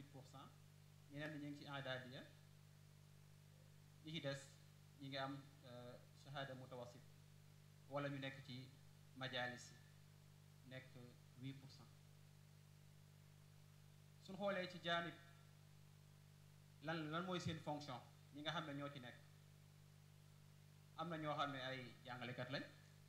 5%, ñeneen ñi ngi ci i'dadiya, ñi ci des ñi ngi am shahada mutawassit wala ñu nekk ci majalis yi nekk 8%. suñ xoolee ci jaanib lan mooy seen fonction ñi nga xam ne ñoo ci nekk, am na ñoo xam ne ay jàngalekat lañ,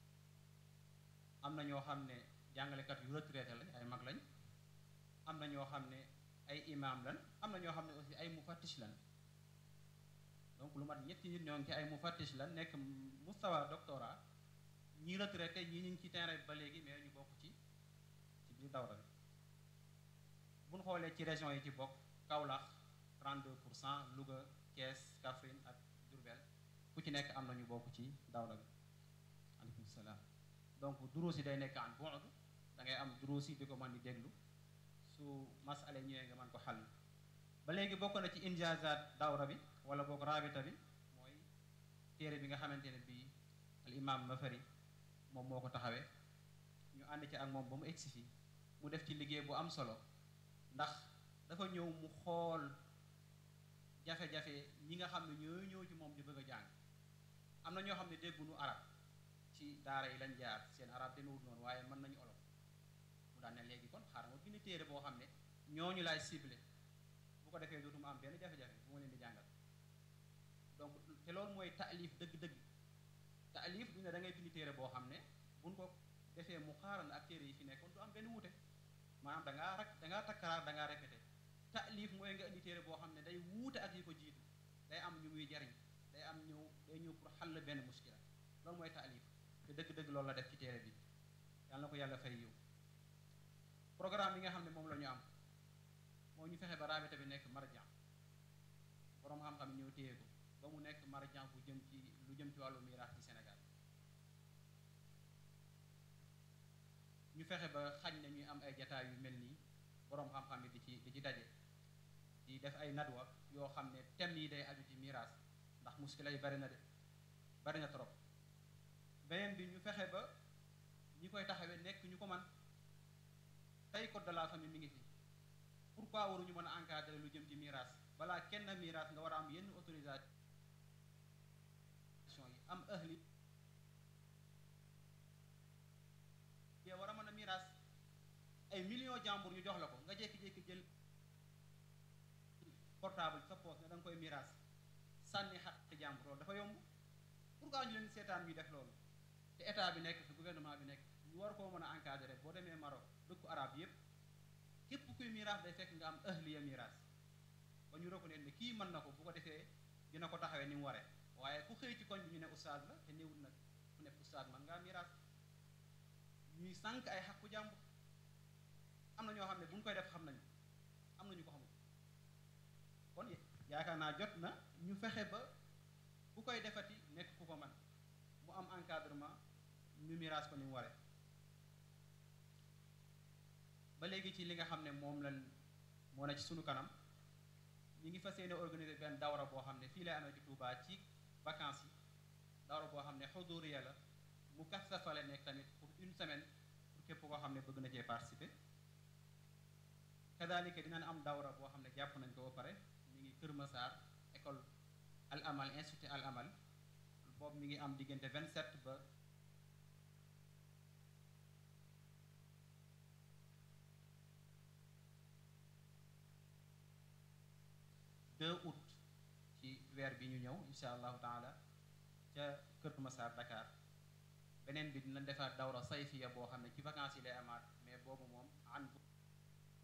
am na ñoo xam ne jàngalekat yu retraité lañ, ay mag lañ, am na ñoo xam ne ay imam lañ, am na ñoo xam ne aussi ay mufattish lañ. donc lu mat ñetti nit ñoo ngi ci ay mufattish lañ nekk mustawa doctorat, ñi retraité ñi ñu ngi ci terrain ba léegi mais ñu bokk ci biir dawra bi. buñ xoolee ci région yi ci bokk, Kaolack 32%, Louga, Thiès, Kaffrine ak Diourbel ku ci nekk am na ñu bokk ci dawra bi. aleykum salaam. donc duruus yi day nekk an bu'd, da ngay am duruus yi di ko mën di déglu, su masale ñëwee nga mën ko xàll. ba léegi bokk na ci injaazaat dawra bi wala boog raabita bi, mooy téere bi nga xamante ne bii al imam Mafari moom moo ko taxawee, ñu ànd ci ak moom ba mu egsi fii mu def ci liggéey bu am solo, ndax dafa ñëw mu xool jafe-jafe ñi nga xam ne ñooy ñëw ci moom di bëgg a jàng. am na ñoo xam ne dégguñu arab, ci daara yi lañ jaar, seen arab demewut noonu, waaye mën nañu olof. mu daan ne léegi kon xaaral ma bind téere boo xam ne ñooñu laay ciblé, bu ko defee dootuma am benn jafe-jafe bu ma leen di jàngal. donc te loolu mooy taalif dëgg-dëgg. taalif du ne da ngay bind téere boo xam ne buñ ko defee mu xaaral ak téere yi fi nekkoon du am benn wuute, maanaam da ngaa takkaraar, da ngaa répété. taalif mooy nga indi téere boo xam ne day wuute ak yi ko jiitu, day am ñu muy jariñ, day ñëw pour xàll benn muskila. loolu mooy taalif, te dëgg-dëgg loolu la def ci téere bi. yàlla na ko yàlla fay yiw. programme yi nga xam ne moom la ñu am moo ñu fexe ba raabita bi nekk marjan, borom xam-xam yi ñëw téye ko ba mu nekk marjan bu jëm ci lu jëm ci wàllu miraas ci Sénégal. ñu fexe ba xañ na ñuy am ay jataay yu mel nii, borom xam-xam yi di ci daje, di def ay nadwa yoo xam ne thèmes yi day aju ci miraas, ndax muskila yi bari na trop. beneen bi ñu fexe ba ñi koy taxawee nekk ñu ko man. tey code de la famille mi ngi fi, pourquoi waruñu mën a encadrer lu jëm ci miraas? balaa kenn miraas nga war a am yenn autorisation yi, am ahli yow war a mën a miraas ay millions jàmbur ñu jox la ko, nga jékki-jékki jël portable sa poos ne da nga koy miraas sànni xaq jàmbur. loolu dafa yomb. pourquoi ñu leen seetaan ñuy def loolu? te état bi nekk fi, gouvernement bi nekk, ñu war koo mën a encadrer. boo demee Maroc, dëkku arab yépp, képp kuy miraas day fekk nga am ahliya miraas, ba ñu reconnaître ne kii mën na ko, bu ko defee dina ko taxawee ni mu waree. waaye ku xëy ci koñ bi ñu ne oustaz la, te néewul nag ku nekk oustaz man ngaa miraas, ñuy sànq ay xaqu jàmbur. am na ñoo xam ne bu ñu koy def xam nañu, am na ñu ko xamul. kon yaakaar naa jot na ñu fexe ba bu koy defati nekk ku ko man, mu am encadrement, ñu miraas ko ni mu waree. ba léegi ci li nga xam ne moom lañ moo na ci sunu kanam, ñi ngi fas yéene organiser benn dawra boo xam ne fii lay amee ci Touba ci vacances yi. dawra boo xam ne xuduriya la, mu kassafa la nekk tamit pour une semaine, pour képp koo xam ne bëgg na cee participer. kadalika dinañ am dawra boo xam ne jàpp nañ ko ba pare, mi ngi Kër Massar, école Al Amal, institut Al Amal. boobu mi ngi am diggante 27 ba 2 août ci weer bi ñu ñëw incha allahu taala ca Kër Massar Dakar. beneen bi dina defaat dawra sayfiya boo xam ne ci vacances yi lay amaat, mais boobu moom an